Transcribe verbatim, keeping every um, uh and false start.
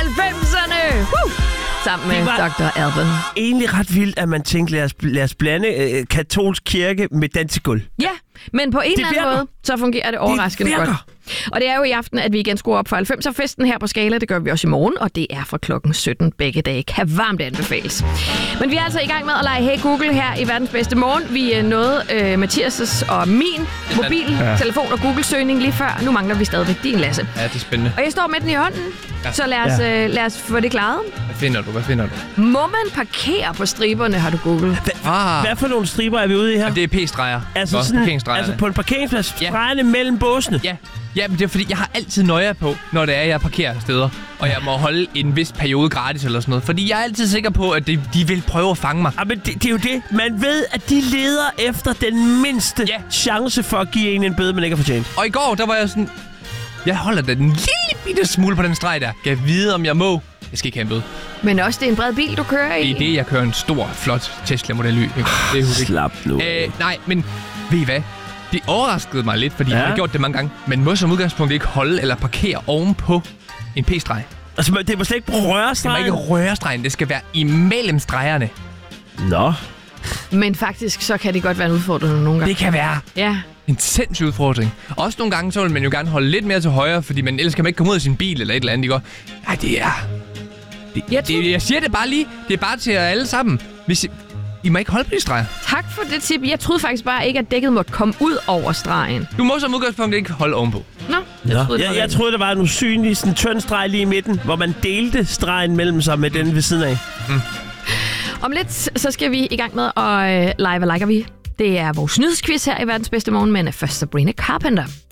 halvfemserne! Woo! Sammen med doktor Alban. Egentlig ret vildt, at man tænkte, lad os, lad os blande øh, katolsk kirke med dansegulv. Ja, men på en eller anden måde, så fungerer det overraskende det godt. Og det er jo i aften, at vi igen skruer op for halvfemser-festen her på Skala. Det gør vi også i morgen, og det er fra klokken sytten begge dage. Kan varmt anbefales. Men vi er altså i gang med at lege Hey Google her i verdens bedste morgen. Vi nåede øh, Mathias' og min mobiltelefon og Google-søgning lige før. Nu mangler vi stadigvæk din, Lasse. Ja, det er spændende. Og jeg står med den i hånden, ja. så lad os, ja. øh, lad os få det klaret. Hvad finder du? Hvad finder du? Må man parkere på striberne, har du Google? Ah. Hvad for nogle striber er vi ude i her? Jamen, det er P-streger. Altså, sådan, altså på en parkeringsplads, ja. Stregerne mellem båsene? Ja. Ja, men det er fordi, jeg har altid nøje på, når det er, jeg parkerer steder. Og jeg må holde en vis periode gratis eller sådan noget. Fordi jeg er altid sikker på, at de, de vil prøve at fange mig. Ja, men det, det er jo det. Man ved, at de leder efter den mindste ja. chance for at give en en bøde, man ikke har fortjent. Og i går, der var jeg sådan... Jeg holder da en lille bitte smule på den streg der. Kan jeg vide, om jeg må? Jeg skal ikke have en bøde. Men også, det er en bred bil, du kører i. Det er det, jeg kører en stor, flot Tesla Model Y. Det er Slap nu. Æh, nej, men ved I hvad? Det overraskede mig lidt, fordi ja. jeg har gjort det mange gange. Men må som udgangspunkt ikke holde eller parkere ovenpå en P-streg. Altså, det må slet ikke røre stregen? Det må ikke røre stregen. Det skal være imellem stregerne. Nå. Men faktisk, så kan det godt være en udfordring nogle gange. Det kan være ja. en sindssyg udfordring. Også nogle gange, så vil man jo gerne holde lidt mere til højre, fordi man ellers kan man ikke komme ud af sin bil eller et eller andet, ikke? Nej, det er... Det, jeg, tror... det, jeg siger det bare lige. Det er bare til jer alle sammen. Hvis I... I må ikke holde på de streger. Tak for det tip. Jeg troede faktisk bare ikke, at dækket måtte komme ud over stregen. Du må som udgangspunkt ikke holde ovenpå. Nå, jeg Nå. troede, jeg, jeg troede, der var en usynlig sådan tynd streg lige i midten, hvor man delte stregen mellem sig med den ved siden af. Mm. Om lidt, så skal vi i gang med at uh, lege, hvad liker vi? Det er vores nyhedsquiz her i verdens bedste morgen, men først Sabrina Carpenter.